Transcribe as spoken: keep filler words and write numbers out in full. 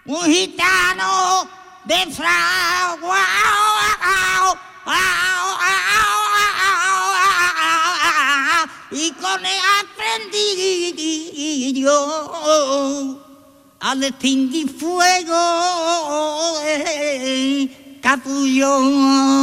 un gitano de fragua, y con él aprendí yo a distinguir fuego, capullo.